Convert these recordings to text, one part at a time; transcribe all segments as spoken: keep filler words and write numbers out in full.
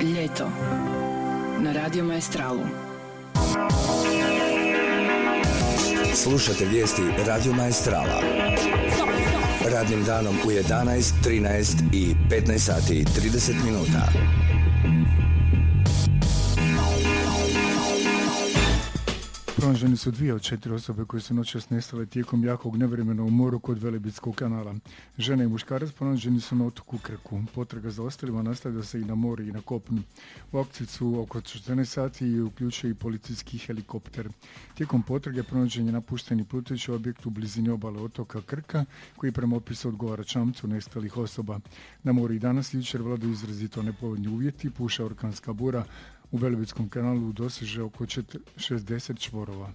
Ljeto na Radio Maestralu. Slušate vijesti Radio Maestrala. Radnim danom u jedanaest, trinaest i petnaest sati i trideset minuta. Pronađene su dvije od četiri osobe koje su noćas nestale tijekom jakog nevremena u moru kod Velebitskog kanala. Žena i muškarac pronađeni su na otoku Krku. Potraga za ostalima nastavlja se i na moru i na kopnu. U akciji su oko četrnaest sati i uključuje i policijski helikopter. Tijekom potrage pronađen je napušteni plutajući objekt u blizini obale otoka Krka, koji prema opisu odgovara čamcu nestalih osoba. Na moru i danas i jučer vladaju izrazito nepovoljni uvjeti, puša orkanska bura. U Velebitskom kanalu doseže oko šezdeset čvorova.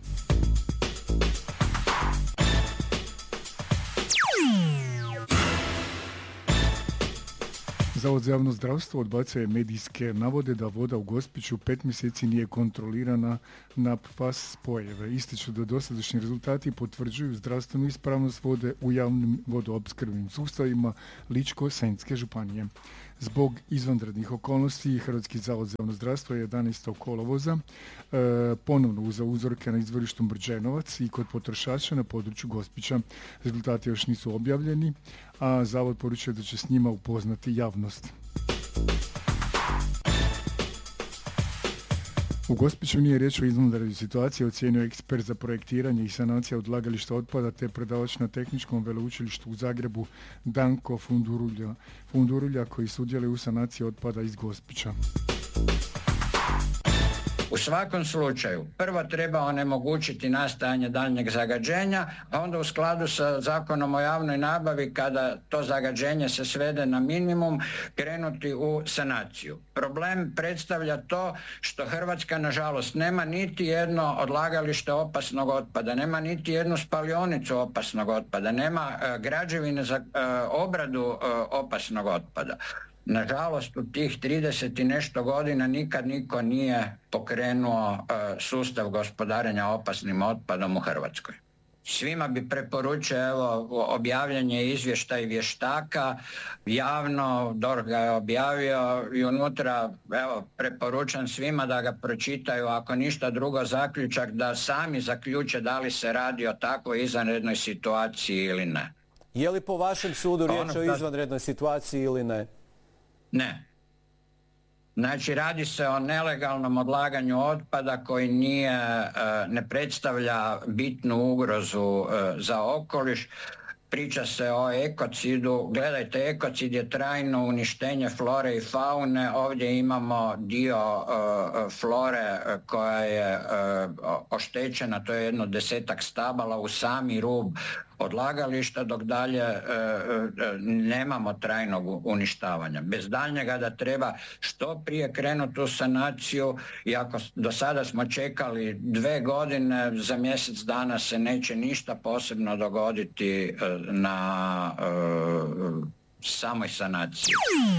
Zavod za javno zdravstvo odbacuje medijske navode da voda u Gospiću pet mjeseci nije kontrolirana na P F A S spojeve. Ističu da dosadašnji rezultati potvrđuju zdravstvenu ispravnost vode u javnim vodoopskrbnim sustavima Ličko-senjske županije. Zbog izvanrednih okolnosti Hrvatski zavod za javno zdravstvo je jedanaestog kolovoza e, ponovno uzeo uzorke na izvorištu Mrđenovac i kod potrošača na području Gospića. Rezultati još nisu objavljeni, a zavod poručuje da će s njima upoznati javnost. U Gospiću nije riječ o izvanrednoj situaciji, ocijenio ekspert za projektiranje i sanacija odlagališta otpada te predavač na Tehničkom veleučilištu u Zagrebu Danko Fundurulja, Fundurulja koji sudjeluje u sanaciji otpada iz Gospića. U svakom slučaju, prvo treba onemogućiti nastajanje daljnjeg zagađenja, a onda u skladu sa Zakonom o javnoj nabavi, kada to zagađenje se svede na minimum, krenuti u sanaciju. Problem predstavlja to što Hrvatska, nažalost, nema niti jedno odlagalište opasnog otpada, nema niti jednu spalionicu opasnog otpada, nema uh, građevine za uh, obradu uh, opasnog otpada. Nažalost, u tih trideset i nešto godina nikad niko nije pokrenuo uh, sustav gospodarenja opasnim otpadom u Hrvatskoj. Svima bi preporučio, evo, objavljanje izvještaj vještaka, javno, D O R H ga je objavio i unutra, evo, preporučam svima da ga pročitaju, ako ništa drugo zaključak, da sami zaključe da li se radi o takvoj izvanrednoj situaciji ili ne. Je li po vašem sudu riječ ono, o izvanrednoj situaciji ili ne? Ne. Znači, radi se o nelegalnom odlaganju otpada koji nije, ne predstavlja bitnu ugrozu za okoliš. Priča se o ekocidu. Gledajte, ekocid je trajno uništenje flore i faune. Ovdje imamo dio uh, flore koja je uh, oštećena, to je jedno desetak stabala u sami rub odlagališta, dok dalje e, e, nemamo trajnog uništavanja. Bez daljnjega da treba što prije krenuti u sanaciju, i ako do sada smo čekali dve godine, za mjesec dana se neće ništa posebno dogoditi e, na e, samoj sanaciji.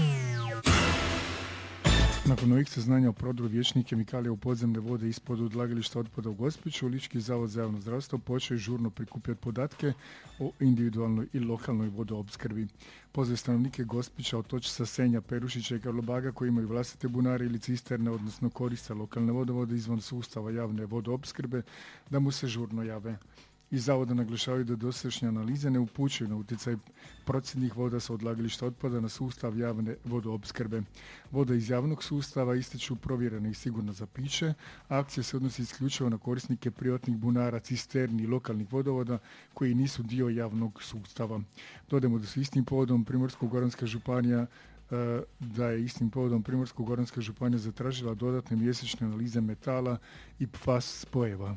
Nakon ovih saznanja o prodoru vječnih kemikalija u podzemne vode ispod odlagališta otpada u Gospiću, Lički zavod za javno zdravstvo počeo žurno prikupljati podatke o individualnoj i lokalnoj vodoopskrbi. Pozove stanovnike Gospića, Otočca, Senja, Perušića i Karlobaga koji imaju vlastite bunare ili cisterne, odnosno koriste lokalne vodovode izvan sustava javne vodoopskrbe, da mu se žurno jave. Iz zavoda naglašavaju da dosadašnje analize ne upućuju na utjecaj procjednih voda sa odlagališta otpada na sustav javne vodoopskrbe. Voda iz javnog sustava ističu provjerena i sigurna za piće, a akcija se odnosi isključivo na korisnike privatnih bunara, cisterni i lokalnih vodovoda koji nisu dio javnog sustava. Dodajmo da su istim povodom Primorsko-goranska županija da je istim povodom Primorsko-goranska županija zatražila dodatne mjesečne analize metala i P F A S spojeva.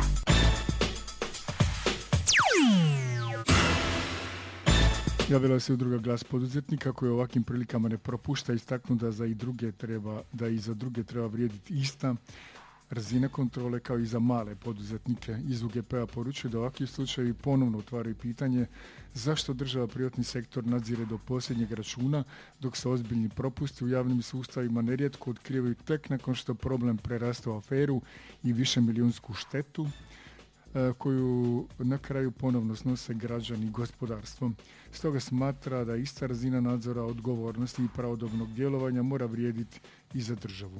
Javila se udruga Glas poduzetnika koja u ovakvim prilikama ne propušta, istaknu da za i druge treba, da i za druge treba vrijediti ista razina kontrole kao i za male poduzetnike. Iz U G P-a poručuje da ovakvi slučajevi ponovno otvaraju pitanje zašto država privatni sektor nadzire do posljednjeg računa, dok se ozbiljni propusti u javnim sustavima nerijetko otkrivaju tek nakon što problem prerasta u aferu i višemilijunsku štetu. koju na kraju ponovno snose građani i gospodarstvo. Stoga smatra da ista razina nadzora, odgovornosti i pravodobnog djelovanja mora vrijediti i za državu.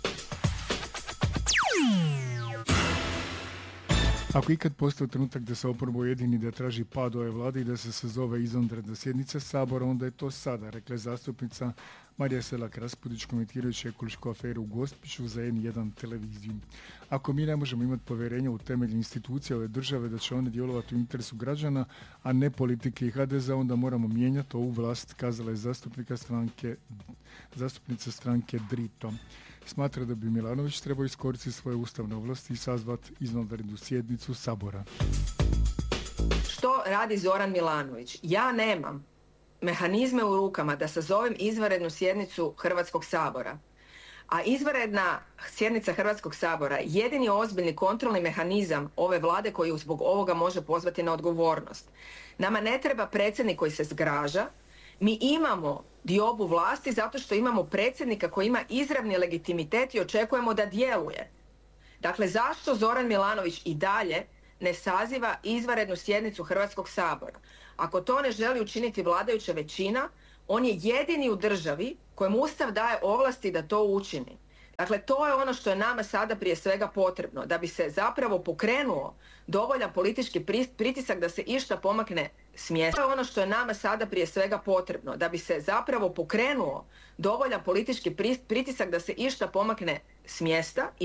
Ako ikad postoji trenutak da se oporba ujedini da traži pad ove vlade i da se sazove izvanredna sjednica Sabora, onda je to sada, rekla je zastupnica Marija Selak-Raspudić komentirajući ekološku aferu u Gospiću za en jedan televiziju. Ako mi ne možemo imati povjerenja u temelje institucije ove države da će one djelovati u interesu građana, a ne politike i ha de ze, onda moramo mijenjati ovu vlast, kazala je zastupnika stranke, zastupnica stranke Drito. Smatra da bi Milanović trebao iskoristiti svoje ustavne ovlasti i sazvati izvanrednu sjednicu Sabora. Što radi Zoran Milanović? Ja nemam mehanizme u rukama da sazovem izvanrednu sjednicu Hrvatskog sabora. A izvanredna sjednica Hrvatskog sabora je jedini ozbiljni kontrolni mehanizam ove vlade koji zbog ovoga može pozvati na odgovornost. Nama ne treba predsjednik koji se zgraža. Mi imamo diobu vlasti zato što imamo predsjednika koji ima izravni legitimitet i očekujemo da djeluje. Dakle, zašto Zoran Milanović i dalje ne saziva izvanrednu sjednicu Hrvatskog sabora? Ako to ne želi učiniti vladajuća većina, on je jedini u državi kojem Ustav daje ovlasti da to učini. Dakle, to je ono što je nama sada prije svega potrebno, da bi se zapravo pokrenuo dovoljan politički pritisak da se išta pomakne s mjesta. To je ono što je nama sada prije svega potrebno, da bi se zapravo pokrenuo dovoljan politički pritisak da se išta pomakne s mjesta.